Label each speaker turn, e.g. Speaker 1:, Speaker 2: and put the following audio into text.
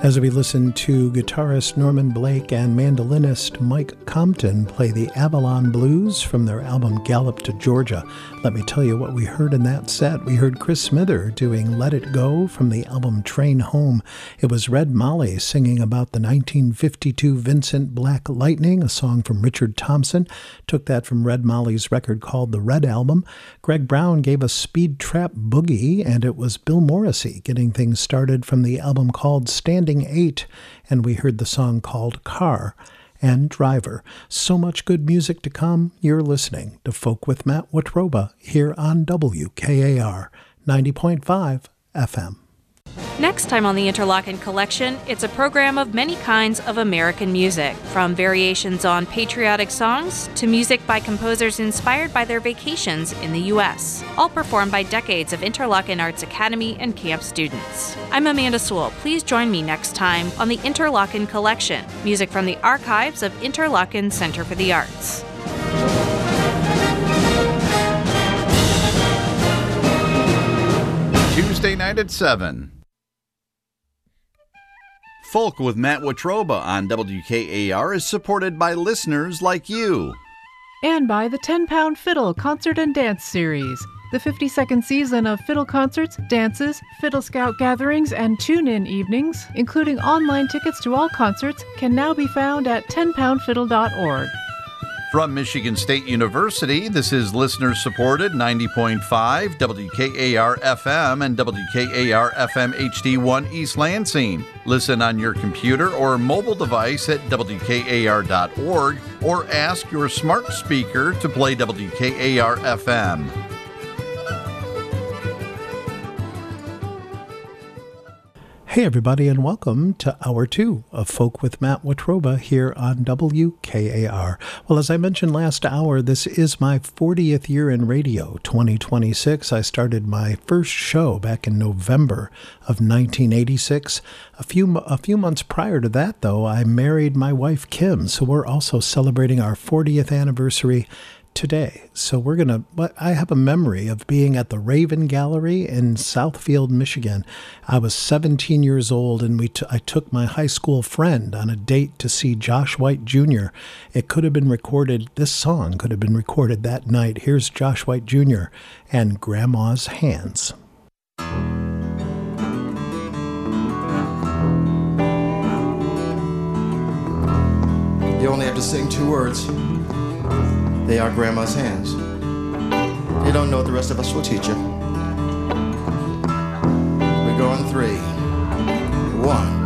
Speaker 1: As we listen to guitarist Norman Blake and mandolinist Mike Compton play the Avalon Blues from their album Gallop to Georgia. Let me tell you what we heard in that set. We heard Chris Smither doing Let It Go from the album Train Home. It was Red Molly singing about the 1952 Vincent Black Lightning, a song from Richard Thompson. Took that from Red Molly's record called The Red Album. Greg Brown gave us Speed Trap Boogie, and it was Bill Morrissey getting things started from the album called Standing 8, and we heard the song called Car and Driver. So much good music to come. You're listening to Folk with Matt Watroba here on WKAR 90.5 FM.
Speaker 2: Next time on the Interlochen Collection, it's a program of many kinds of American music, from variations on patriotic songs to music by composers inspired by their vacations in the U.S., all performed by decades of Interlochen Arts Academy and camp students. I'm Amanda Sewell. Please join me next time on the Interlochen Collection, music from the archives of Interlochen Center for the Arts.
Speaker 3: Tuesday night at 7. Folk with Matt Watroba on WKAR is supported by listeners like you.
Speaker 4: And by the 10-Pound Fiddle Concert and Dance Series. The 52nd season of fiddle concerts, dances, Fiddle Scout gatherings, and tune-in evenings, including online tickets to all concerts, can now be found at 10poundfiddle.org.
Speaker 3: From Michigan State University, this is listener-supported 90.5 WKAR-FM and WKAR-FM HD1 East Lansing. Listen on your computer or mobile device at WKAR.org or ask your smart speaker to play WKAR-FM.
Speaker 1: Hey everybody, and welcome to Hour 2 of Folk with Matt Watroba here on WKAR. Well, as I mentioned last hour, this is my 40th year in radio, 2026. I started my first show back in November of 1986. A few months prior to that, though, I married my wife, Kim, so we're also celebrating our 40th anniversary today. So I have a memory of being at the Raven Gallery in Southfield, Michigan. I was 17 years old, and I took my high school friend on a date to see Josh White Jr. This song could have been recorded that night. Here's Josh White Jr. and Grandma's Hands.
Speaker 5: You only have to sing 2 words. They are Grandma's hands. You don't know what the rest of us will teach you. We go on 3. 1.